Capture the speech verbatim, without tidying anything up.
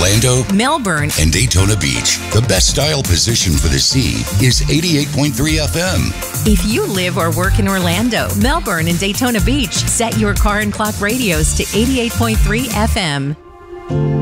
Orlando, Melbourne, and Daytona Beach. The best style position for the sea is eighty-eight point three F M. If you live or work in Orlando, Melbourne, and Daytona Beach, set your car and clock radios to eighty-eight point three F M.